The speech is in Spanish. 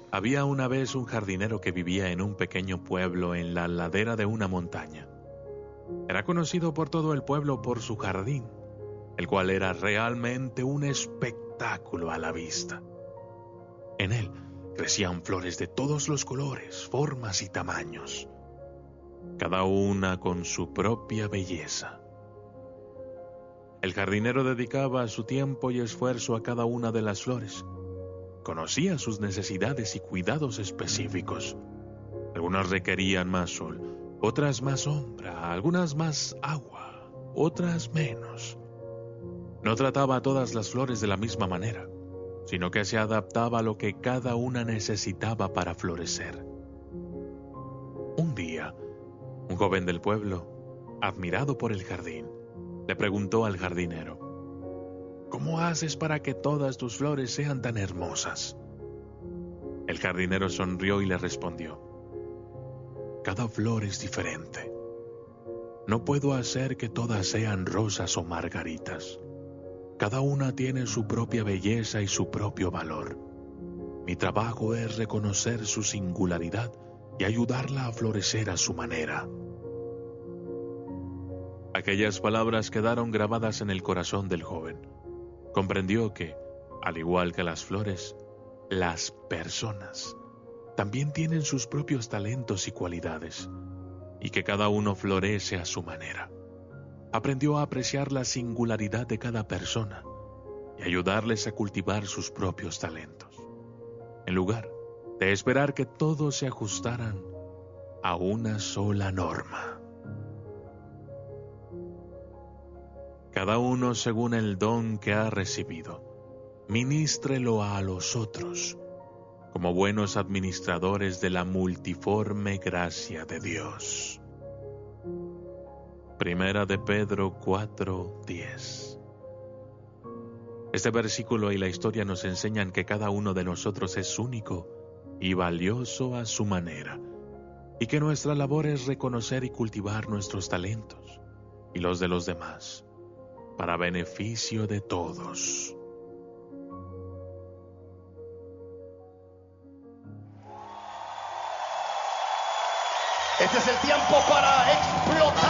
Había una vez un jardinero que vivía en un pequeño pueblo en la ladera de una montaña. Era conocido por todo el pueblo por su jardín, el cual era realmente un espectáculo a la vista. En él crecían flores de todos los colores, formas y tamaños, cada una con su propia belleza. El jardinero dedicaba su tiempo y esfuerzo a cada una de las flores. Conocía sus necesidades y cuidados específicos. Algunas requerían más sol, otras más sombra, algunas más agua, otras menos. No trataba a todas las flores de la misma manera, sino que se adaptaba a lo que cada una necesitaba para florecer. Un día, un joven del pueblo, admirado por el jardín, le preguntó al jardinero: ¿cómo haces para que todas tus flores sean tan hermosas? El jardinero sonrió y le respondió: cada flor es diferente. No puedo hacer que todas sean rosas o margaritas. Cada una tiene su propia belleza y su propio valor. Mi trabajo es reconocer su singularidad y ayudarla a florecer a su manera. Aquellas palabras quedaron grabadas en el corazón del joven. Comprendió que, al igual que las flores, las personas también tienen sus propios talentos y cualidades, y que cada uno florece a su manera. Aprendió a apreciar la singularidad de cada persona y ayudarles a cultivar sus propios talentos, en lugar de esperar que todos se ajustaran a una sola norma. Cada uno según el don que ha recibido, ministrelo a los otros, como buenos administradores de la multiforme gracia de Dios. Primera de Pedro 4:10. Este versículo y la historia nos enseñan que cada uno de nosotros es único y valioso a su manera, y que nuestra labor es reconocer y cultivar nuestros talentos y los de los demás, para beneficio de todos. Este es el tiempo para explotar.